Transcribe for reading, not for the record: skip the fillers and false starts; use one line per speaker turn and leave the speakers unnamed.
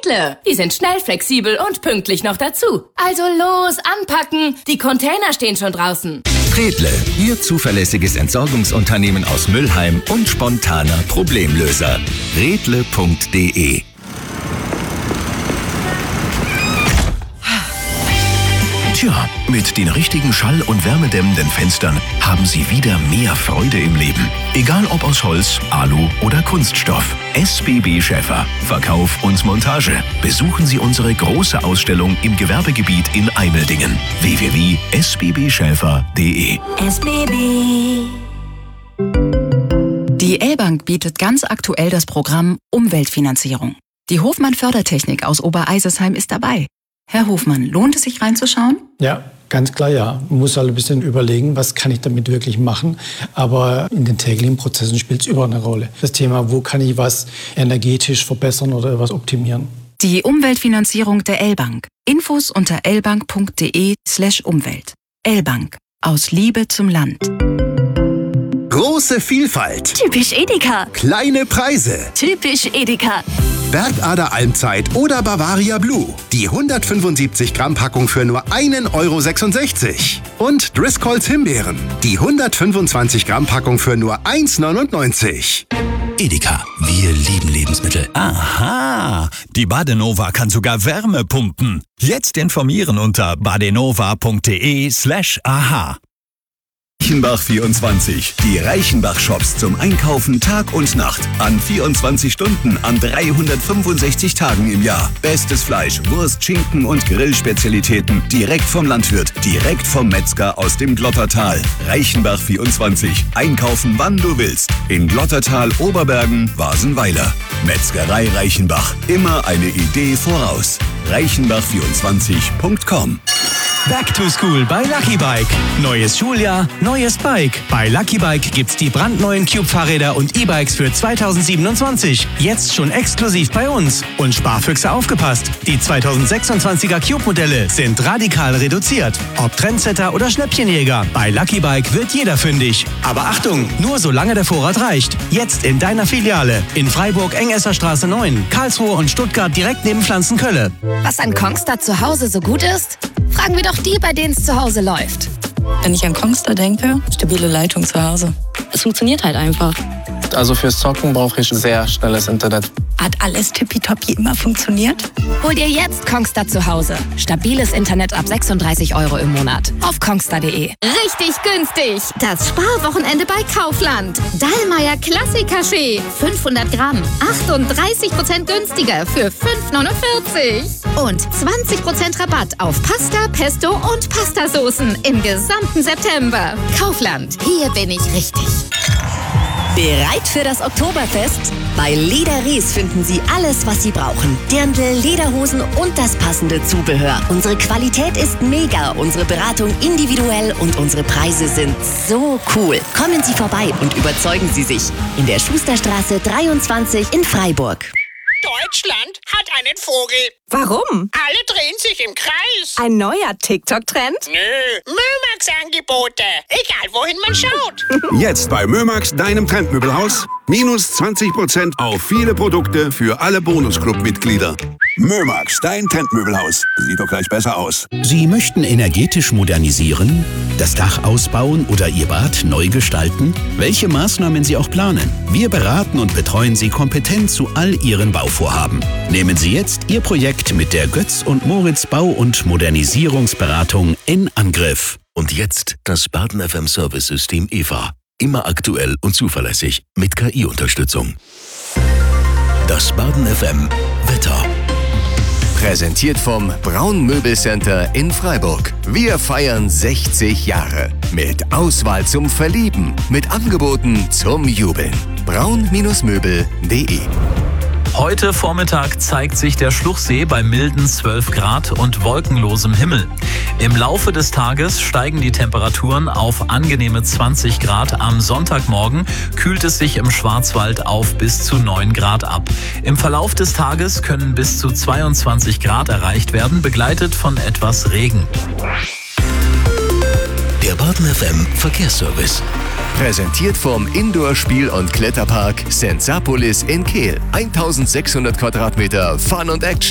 Redle. Die sind schnell, flexibel und pünktlich noch dazu. Also los, anpacken. Die Container stehen schon draußen.
Redle, Ihr zuverlässiges Entsorgungsunternehmen aus Mülheim und spontaner Problemlöser. Redle.de.
Tja, mit den richtigen schall- und wärmedämmenden Fenstern haben Sie wieder mehr Freude im Leben. Egal ob aus Holz, Alu oder Kunststoff. SBB Schäfer. Verkauf und Montage. Besuchen Sie unsere große Ausstellung im Gewerbegebiet in Eimeldingen. www.sbbschäfer.de.
SBB. Die L-Bank bietet ganz aktuell das Programm Umweltfinanzierung. Die Hofmann Fördertechnik aus Obereisesheim ist dabei. Herr Hofmann, lohnt es sich reinzuschauen?
Ja, ganz klar ja. Man muss halt ein bisschen überlegen, was kann ich damit wirklich machen. Aber in den täglichen Prozessen spielt es überall eine Rolle. Das Thema, wo kann ich was energetisch verbessern oder was optimieren.
Die Umweltfinanzierung der L-Bank. Infos unter lbank.de/Umwelt. L-Bank. Aus Liebe zum Land.
Große Vielfalt.
Typisch Edeka.
Kleine Preise.
Typisch Edeka.
Bergader Almzeit oder Bavaria Blue. Die 175 Gramm Packung für nur 1,66 €. Und Driscolls Himbeeren. Die 125 Gramm Packung für nur 1,99 €.
Edeka, wir lieben Lebensmittel.
Aha, die Badenova kann sogar Wärme pumpen. Jetzt informieren unter badenova.de/aha.
Reichenbach 24. Die Reichenbach-Shops zum Einkaufen Tag und Nacht. An 24 Stunden, an 365 Tagen im Jahr. Bestes Fleisch, Wurst, Schinken und Grillspezialitäten. Direkt vom Landwirt, direkt vom Metzger aus dem Glottertal. Reichenbach 24. Einkaufen, wann du willst. In Glottertal, Oberbergen, Wasenweiler. Metzgerei Reichenbach. Immer eine Idee voraus. reichenbach24.com.
Back to School bei Lucky Bike. Neues Schuljahr, neues Bike. Bei Lucky Bike gibt's die brandneuen Cube-Fahrräder und E-Bikes für 2027. Jetzt schon exklusiv bei uns. Und Sparfüchse aufgepasst. Die 2026er Cube-Modelle sind radikal reduziert. Ob Trendsetter oder Schnäppchenjäger. Bei Lucky Bike wird jeder fündig. Aber Achtung, nur solange der Vorrat reicht. Jetzt in deiner Filiale. In Freiburg, Engesserstraße 9, Karlsruhe und Stuttgart direkt neben Pflanzenkölle.
Was an Kongstar zu Hause so gut ist? Fragen wir doch die, bei denen es zu Hause läuft.
Wenn ich an Kongstar denke, stabile Leitung zu Hause. Es funktioniert halt einfach.
Also fürs Zocken brauche ich sehr schnelles Internet.
Hat alles tippitoppi immer funktioniert?
Hol dir jetzt Kongstar zu Hause. Stabiles Internet ab 36 € im Monat. Auf kongstar.de.
Richtig günstig. Das Sparwochenende bei Kaufland. Dallmayr Klassiker-Schee. 500 Gramm. 38% günstiger für 5,49 €. Und 20% Rabatt auf Pasta, Pesto und Pastasoßen im gesamten September. Kaufland. Hier bin ich richtig.
Bereit für das Oktoberfest? Bei Leder Ries finden Sie alles, was Sie brauchen. Dirndl, Lederhosen und das passende Zubehör. Unsere Qualität ist mega, unsere Beratung individuell und unsere Preise sind so cool. Kommen Sie vorbei und überzeugen Sie sich. In der Schusterstraße 23 in Freiburg.
Deutschland hat einen Vogel.
Warum?
Alle drehen sich im Kreis.
Ein neuer TikTok-Trend?
Nö, Mömax-Angebote. Egal, wohin man schaut.
Jetzt bei Mömax, deinem Trendmöbelhaus. Minus 20% auf viele Produkte für alle Bonusclub-Mitglieder. Mömax, dein Trendmöbelhaus. Sieht doch gleich besser aus.
Sie möchten energetisch modernisieren, das Dach ausbauen oder Ihr Bad neu gestalten? Welche Maßnahmen Sie auch planen. Wir beraten und betreuen Sie kompetent zu all Ihren Bauvorhaben. Nehmen Sie jetzt Ihr Projekt mit der Götz und Moritz Bau- und Modernisierungsberatung in Angriff.
Und jetzt das Baden FM Service-System EVA. Immer aktuell und zuverlässig mit KI-Unterstützung. Das Baden FM Wetter.
Präsentiert vom Braun Möbelcenter in Freiburg. Wir feiern 60 Jahre. Mit Auswahl zum Verlieben. Mit Angeboten zum Jubeln. braun-möbel.de.
Heute Vormittag zeigt sich der Schluchsee bei milden 12 Grad und wolkenlosem Himmel. Im Laufe des Tages steigen die Temperaturen auf angenehme 20 Grad. Am Sonntagmorgen kühlt es sich im Schwarzwald auf bis zu 9 Grad ab. Im Verlauf des Tages können bis zu 22 Grad erreicht werden, begleitet von etwas Regen.
Der Baden FM Verkehrsservice.
Präsentiert vom Indoor-Spiel- und Kletterpark Sensapolis in Kehl. 1600 Quadratmeter Fun und Action.